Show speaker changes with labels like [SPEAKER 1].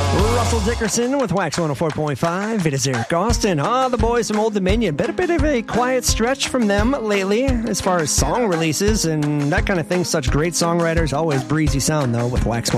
[SPEAKER 1] Russell Dickerson with Wax 104.5. It is Eric Austin. The boys from Old Dominion. Been a bit of a quiet stretch from them lately as far as song releases and that kind of thing. Such great songwriters. Always breezy sound, though, with Wax